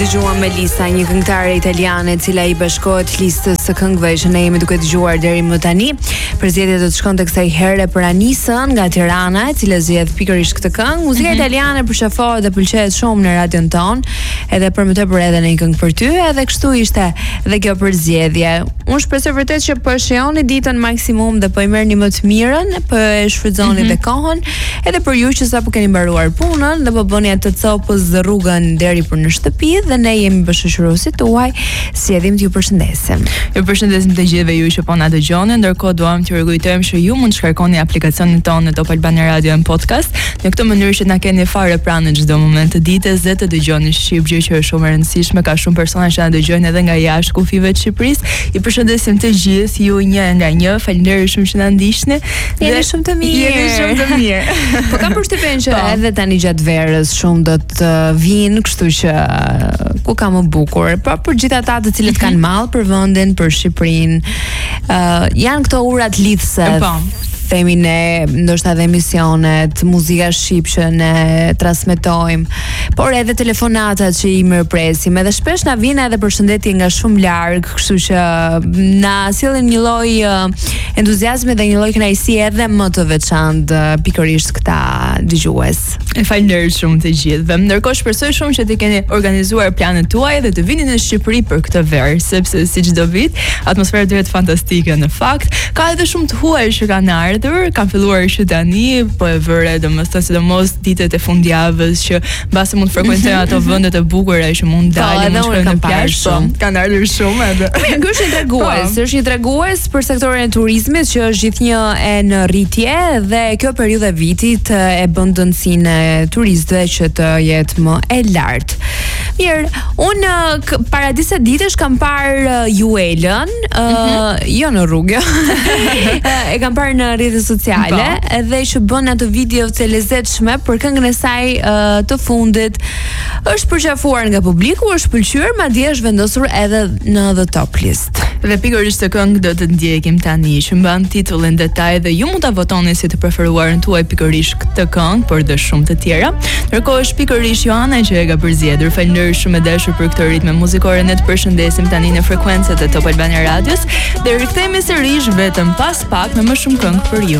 dëgjuam Melissa, një këngëtare italiane e cila I bashkohet listës së këngëve që ne jemi duke dëgjuar deri më tani. Përzgjedhja do të shkonte kësaj here për Anisën nga Tirana, e cila zgjedh pikërisht këtë këngë. Muzika italiane përshëfohet dhe pëlqejet shumë në radion ton, edhe për më tepër edhe në një këngë për ty, edhe kështu ishte dhe kjo përzgjedhje. Unë shpresoj vërtet që po shijoni ditën maksimum dhe po I merrni më të mirën, po e shfrytëzoni dhe kohën, edhe për ju që sapo keni mbaruar punën dhe po bëni atë copës dhe rrugën deri për në shtëpi dhe ne jemi bashkëshorësit tuaj, sjellim t'ju përshëndesim. Ju përshëndesim të gjithëve ju që po na dëgjoni, ndërkohë duam t'ju rikujtojmë që ju mund të shkarkoni aplikacionin tonë në Top Albania Radio në podcast, në këtë mënyrë që na keni fare pranë në çdo moment të ditës dhe të dëgjoni shqip, gjë që është shumë e rëndësishme, ka shumë persona që na dëgjojnë edhe nga jashtë kufive të Shqipërisë. I përshëndesim të gjithë ju një nga një, faleminderit shumë që na ndiqni. Jeni shumë të mirë. Jeni shumë të mirë. Po kam përshtypjen që edhe tani gjatë verës shumë do të vinë, kështu që ku ka më bukur. Po për gjithë ata të cilët kanë mall për vendin, për Shqipërinë, janë këto urat lidhse. Themi ne, ndoshta edhe emisionet, muzika shqip që ne transmetojmë, por edhe telefonatat që I mirëpresim, edhe shpesh na vjen edhe përshëndetje nga shumë larg, kështu që na sillin një lloj entuziazmi dhe një lloj kënaqësie edhe më të veçantë pikërisht këta dëgjues. Faleminderit shumë të gjithëve. Ndërkohë shpresoj shumë që të keni organizuar planet tuaj dhe të vini në Shqipëri për këtë verë, sepse si çdo vit, atmosfera duhet fantastike në fakt. Ka edhe shumë të huaj që kanë ardhur, kanë filluar që tani, po e vëre domosdoshmë sidomos ditët e fundjavës që mbase mund të frekuentojnë ato vende të bukura që mund dalin në shkojnë në plazh. Kanë ardhur shumë edhe. Ky është një tregues, është një tregues për sektorin e turizmit që është gjithnjë e në rritje dhe kjo periudhë e vitit e bën dënsinë turistëve që të jetë më e lartë. Mirë, unë para disa ditësh kam parë Juelën, jo në rrugë, e kam parë në rrjetet sociale, edhe që bën ato video të lezetshme për këngën e saj të fundit. Është përqafuar nga publiku, është pëlqyer, madje është vendosur edhe në the top list. Dhe pikërisht të këngë do të ndjekim tani, që mban titullin detaj dhe ju mund ta votoni si të preferuarën tuaj pikërisht këtë këngë, por dhe shumë të tjera. Ndërkohë është pikërisht Joana që e ka përzgjedhur. Faleminderit shumë e dashur për këtë ritme muzikore. Ne të përshëndesim tani në frekuencat e Top Albania Radios dhe rikthehemi sërish vetëm pas pak me më shumë këngë për ju.